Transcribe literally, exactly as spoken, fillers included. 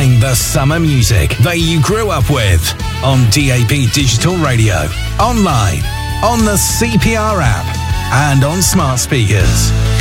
Playing the summer music that you grew up with on D A B Digital Radio, online, on the C P R app, and on smart speakers.